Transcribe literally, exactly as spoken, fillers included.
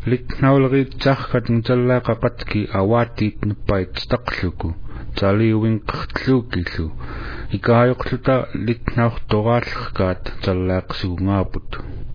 litnauleriitsarkat ngutallaaqaqatki awaatiit nuppait staqluku taliuinqertluukillu ikaayuqluta litnaurtoraallерkaat tallaaqsugungaaput